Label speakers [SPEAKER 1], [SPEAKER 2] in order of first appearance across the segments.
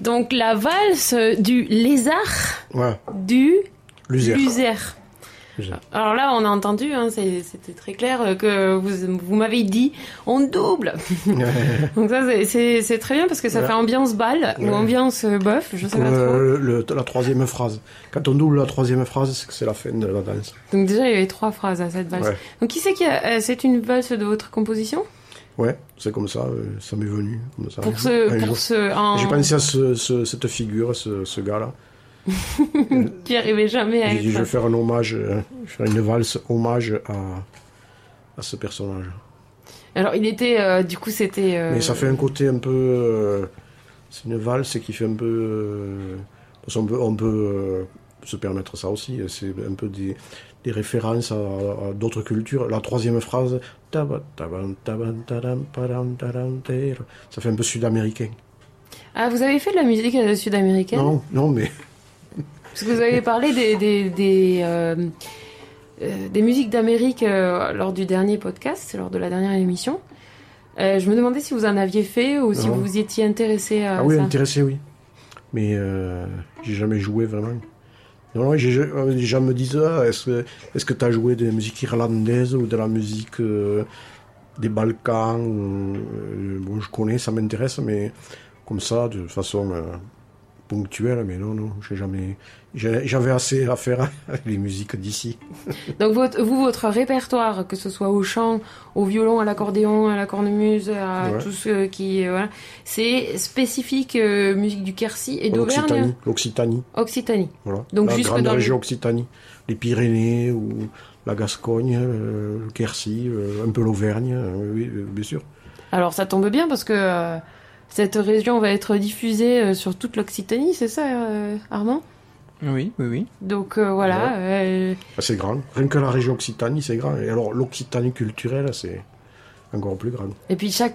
[SPEAKER 1] Donc la valse du lézard, du luzère. Alors là, on a entendu, c'était très clair que vous m'avez dit on double. Donc ça, c'est très bien parce que ça fait ambiance bal ou ambiance bœuf, je sais pas trop.
[SPEAKER 2] La troisième phrase. Quand on double la troisième phrase, c'est que c'est la fin de la danse.
[SPEAKER 1] Donc déjà, il y avait 3 phrases à cette valse. Ouais. Donc qui c'est c'est une valse de votre composition ?
[SPEAKER 2] Ouais, c'est comme ça, ça m'est venu. Comme ça,
[SPEAKER 1] J'ai
[SPEAKER 2] pensé à cette figure, ce gars-là.
[SPEAKER 1] Qui arrivait jamais à
[SPEAKER 2] être... Je vais faire un hommage, faire une valse hommage à ce personnage.
[SPEAKER 1] Alors il était, du coup c'était...
[SPEAKER 2] Mais ça fait un côté un peu... c'est une valse qui fait un peu... parce qu'on peut se permettre ça aussi, c'est un peu des références à d'autres cultures. La troisième phrase, ça fait un peu sud-américain.
[SPEAKER 1] Ah, vous avez fait de la musique sud-américaine ?
[SPEAKER 2] Non, mais...
[SPEAKER 1] Parce que vous avez parlé des musiques d'Amérique lors du dernier podcast, lors de la dernière émission. Je me demandais si vous en aviez fait ou si vous vous y étiez intéressé à ça.
[SPEAKER 2] Ah oui, intéressé, oui. Mais j'ai jamais joué vraiment. Non, les gens me disent est-ce que tu as joué de la musique irlandaise ou de la musique des Balkans bon, je connais, ça m'intéresse, mais comme ça, de façon ponctuelle, mais non, j'ai jamais... J'avais assez à faire avec les musiques d'ici.
[SPEAKER 1] Donc votre répertoire, que ce soit au chant, au violon, à l'accordéon, à la cornemuse, à tout ce qui... voilà, c'est spécifique musique du Quercy et d'Auvergne.
[SPEAKER 2] L'Occitanie. Voilà.
[SPEAKER 1] Donc
[SPEAKER 2] la
[SPEAKER 1] jusque
[SPEAKER 2] grande
[SPEAKER 1] dans
[SPEAKER 2] région Occitanie. Les Pyrénées ou la Gascogne, le Quercy, un peu l'Auvergne, oui, bien sûr.
[SPEAKER 1] Alors ça tombe bien parce que cette région va être diffusée sur toute l'Occitanie, c'est ça, Armand ?
[SPEAKER 3] Oui.
[SPEAKER 1] Donc voilà.
[SPEAKER 2] C'est grand. Rien que la région Occitanie, c'est grand. Et alors l'Occitanie culturelle, c'est encore plus grand.
[SPEAKER 1] Et puis chaque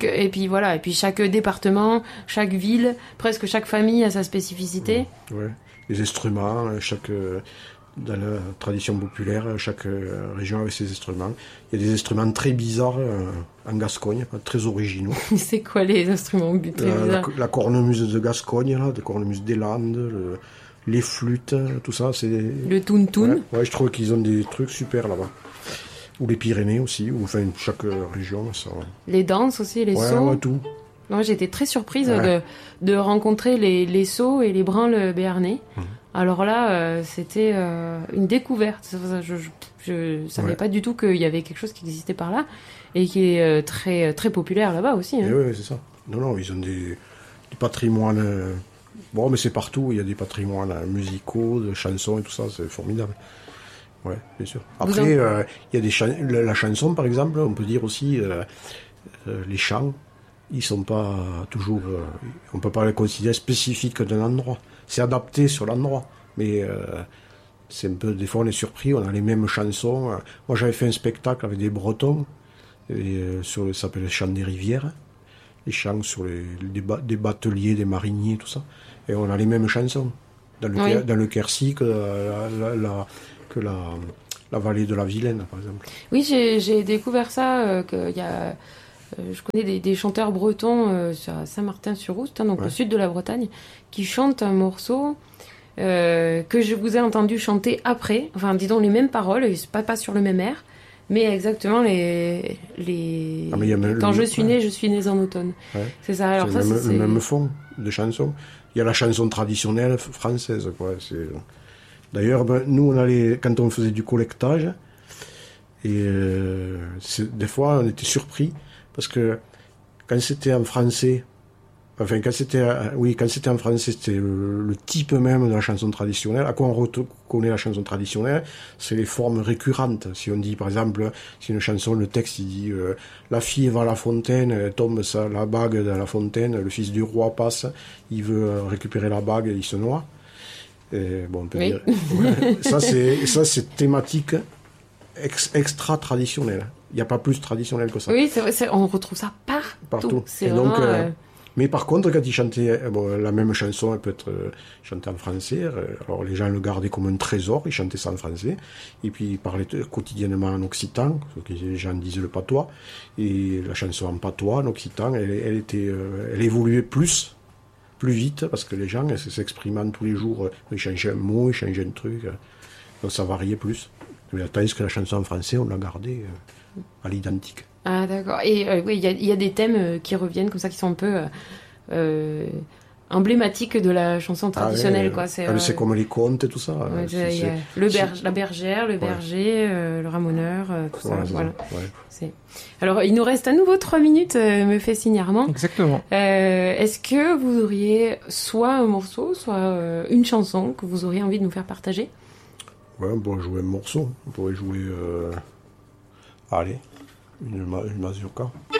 [SPEAKER 1] département, chaque ville, presque chaque famille a sa spécificité.
[SPEAKER 2] Ouais. Les instruments, dans la tradition populaire, chaque région avait ses instruments. Il y a des instruments très bizarres en Gascogne, très originaux.
[SPEAKER 1] C'est quoi les instruments très bizarres ?
[SPEAKER 2] La cornemuse de Gascogne, la cornemuse des Landes, les flûtes, tout ça, c'est...
[SPEAKER 1] Le toun-toun.
[SPEAKER 2] Ouais, je trouve qu'ils ont des trucs super là-bas. Ou les Pyrénées aussi, ou enfin chaque région. Ça...
[SPEAKER 1] Les danses aussi, les sauts.
[SPEAKER 2] Ouais, tout.
[SPEAKER 1] Moi, j'ai été très surprise de rencontrer les sauts et les branles béarnais. Alors là, c'était une découverte. Je savais pas du tout qu'il y avait quelque chose qui existait par là et qui est très, très populaire là-bas aussi. Hein.
[SPEAKER 2] Oui, c'est ça. Non, ils ont des patrimoines... Bon, mais c'est partout, il y a des patrimoines musicaux, de chansons et tout ça, c'est formidable. Ouais, bien sûr. Après, il y a la chanson, par exemple, on peut dire aussi, les chants, ils sont pas toujours... on peut pas les considérer spécifiques d'un endroit. C'est adapté sur l'endroit, mais c'est un peu... Des fois, on est surpris, on a les mêmes chansons. Moi, j'avais fait un spectacle avec des Bretons, ça s'appelle le Chant des rivières, les chants sur des bateliers, des mariniers, tout ça. Et on a les mêmes chansons dans le Quercy que la vallée de la Vilaine, par exemple.
[SPEAKER 1] Oui, j'ai découvert ça, je connais des chanteurs bretons à Saint-Martin-sur-Oust, donc au sud de la Bretagne, qui chantent un morceau que je vous ai entendu chanter après, enfin disons les mêmes paroles, pas sur le même air, mais exactement quand je suis né en automne. Ouais. C'est ça. Alors
[SPEAKER 2] c'est le même fond de chanson. Il y a la chanson traditionnelle française, quoi. D'ailleurs, nous, quand on faisait du collectage, et des fois, on était surpris parce que quand c'était en français, quand c'était en français, c'était le type même de la chanson traditionnelle. À quoi on reconnaît la chanson traditionnelle ? C'est les formes récurrentes. Si on dit, par exemple, si une chanson, le texte, il dit la fille va à la fontaine, elle tombe la bague dans la fontaine, le fils du roi passe, il veut récupérer la bague, il se noie. Et, bon, on peut dire... Ouais, ça, c'est thématique extra traditionnelle. Il n'y a pas plus traditionnel que ça.
[SPEAKER 1] Oui, c'est vrai, on retrouve ça partout.
[SPEAKER 2] Et donc, mais par contre, quand ils chantaient la même chanson, elle peut être chantée en français. Alors les gens le gardaient comme un trésor, ils chantaient ça en français. Et puis ils parlaient quotidiennement en occitan, parce que les gens disaient le patois. Et la chanson en patois, en occitan, elle évoluait plus plus vite, parce que les gens s'exprimant tous les jours, ils changeaient un mot, ils changeaient un truc, donc ça variait plus. Mais tandis que la chanson en français, on l'a gardée à l'identique.
[SPEAKER 1] Ah d'accord. Et oui, il y a des thèmes qui reviennent comme ça, qui sont un peu emblématiques de la chanson traditionnelle, quoi.
[SPEAKER 2] C'est comme les contes et tout ça.
[SPEAKER 1] La bergère, le berger, le ramoneur, tout ça. Voilà.
[SPEAKER 2] Ouais.
[SPEAKER 1] Alors, il nous reste à nouveau 3 minutes, me fait signe Armand.
[SPEAKER 3] Exactement.
[SPEAKER 1] Est-ce que vous auriez soit un morceau, soit une chanson que vous auriez envie de nous faire partager?
[SPEAKER 2] Ouais, on pourrait jouer un morceau. On pourrait jouer... Allez, une mazurka.